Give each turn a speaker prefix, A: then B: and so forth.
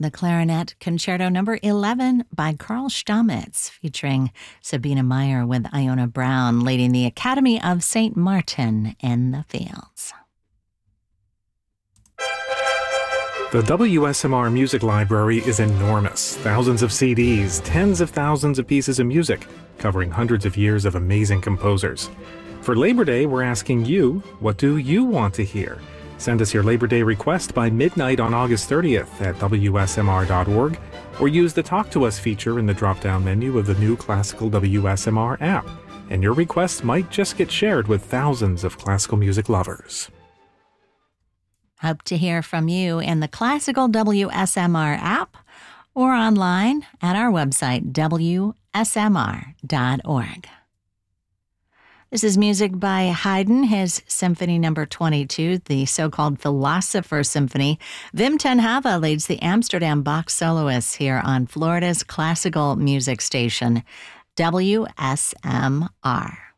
A: the Clarinet Concerto Number 11 by Carl Stamitz, featuring Sabina Meyer with Iona Brown, leading the Academy of St. Martin in the Fields.
B: The WSMR Music Library is enormous. Thousands of CDs, tens of thousands of pieces of music, covering hundreds of years of amazing composers. For Labor Day, we're asking you, what do you want to hear? Send us your Labor Day request by midnight on August 30th at WSMR.org, or use the Talk to Us feature in the drop-down menu of the new Classical WSMR app, and your request might just get shared with thousands of classical music lovers.
A: Hope to hear from you in the Classical WSMR app or online at our website, WSMR.org. This is music by Haydn, his Symphony No. 22, the so-called Philosopher Symphony. Wim ten Have leads the Amsterdam Bach soloists here on Florida's classical music station, WSMR.